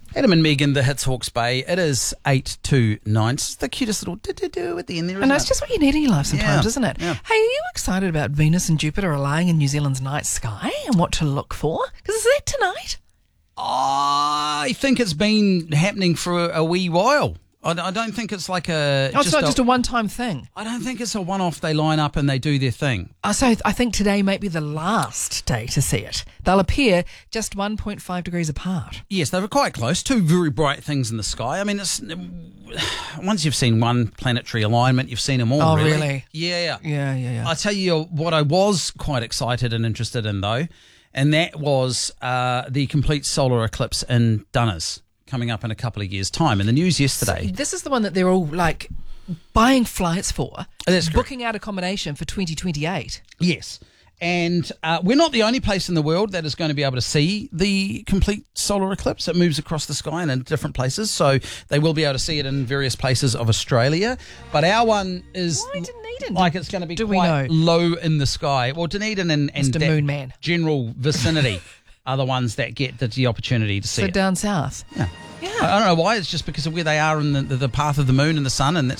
Adam and Megan, the Hits Hawke's Bay. It is 8:29. It's the cutest little do-do-do at the end there, I know, it's just what you need in your life sometimes, isn't it? Yeah. Hey, are you excited about Venus and Jupiter aligning in New Zealand's night sky and what to look for? Because is that tonight? I think it's been happening for a wee while. I don't think it's like a... Oh, it's not just a one-time thing. I don't think it's a one-off. They line up and they do their thing. So I think today might be the last day to see it. They'll appear just 1.5 degrees apart. Yes, they were quite close. Two very bright things in the sky. I mean, it's once you've seen one planetary alignment, you've seen them all, Oh, really. really? Yeah. Yeah. I tell you what I was quite excited and interested in, though, and that was the complete solar eclipse in Dunners coming up in a couple of years' time. In the news yesterday. So this is the one that they're all like buying flights for, That's correct. booking out accommodation for 2028. Yes. And we're not the only place in the world that is going to be able to see the complete solar eclipse. It moves across the sky and in different places, so they will be able to see it in various places of Australia. But our one is Dunedin? like it's going to be Do we quite know? low in the sky. Well, Dunedin and Mr. that Moon Man. general vicinity are the ones that get the opportunity to see So it. down south. Yeah. Yeah. I don't know why. It's just because of where they are in the path of the moon and the sun, and